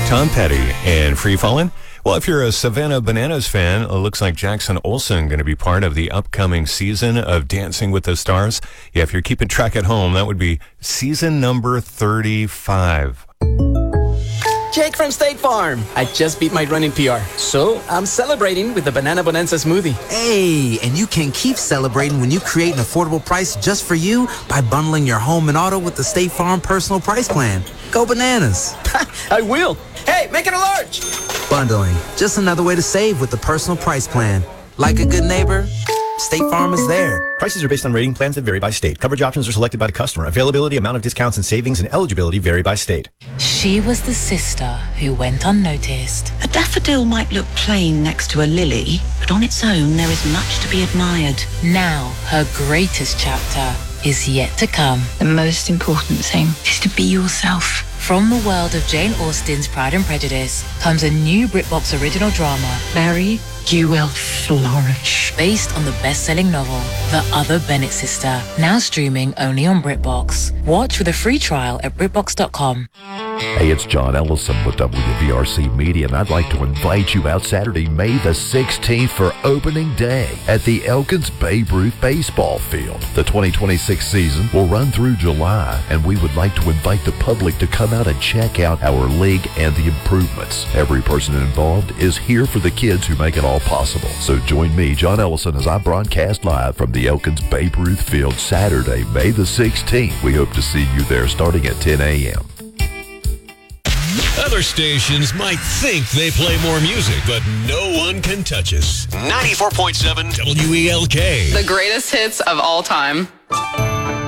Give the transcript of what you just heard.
Tom Petty and Free Fallin'. Well, if you're a Savannah Bananas fan, it looks like Jackson Olsen going to be part of the upcoming season of Dancing with the Stars. Yeah, if you're keeping track at home, that would be season number 35. Jake from State Farm. I just beat my running PR, so I'm celebrating with the Banana Bonanza smoothie. Hey, and you can keep celebrating when you create an affordable price just for you by bundling your home and auto with the State Farm Personal Price Plan. Go bananas. I will. Hey, make it a large. Bundling, just another way to save with the Personal Price Plan. Like a good neighbor, State Farm is there. Prices are based on rating plans that vary by state. Coverage options are selected by the customer. Availability, amount of discounts and savings, and eligibility vary by state. She was the sister who went unnoticed. A daffodil might look plain next to a lily, but on its own there is much to be admired. Now, her greatest chapter is yet to come. The most important thing is to be yourself. From the world of Jane Austen's Pride and Prejudice comes a new BritBox original drama, Mary, you will flourish. based on the best-selling novel, The Other Bennett Sister, now streaming only on BritBox. Watch with a free trial at BritBox.com. Hey, it's John Ellison with WVRC Media, and I'd like to invite you out Saturday, May the 16th for opening day at the Elkins Babe Ruth Baseball Field. The 2026 season will run through July, and we would like to invite the public to come out and check out our league and the improvements. Every person involved is here for the kids who make it all possible. So join me, John Ellison, as I broadcast live from the Elkins Babe Ruth Field Saturday, May the 16th. We hope to see you there starting at 10 a.m. Other stations might think they play more music, but no one can touch us. 94.7 WELK. The greatest hits of all time.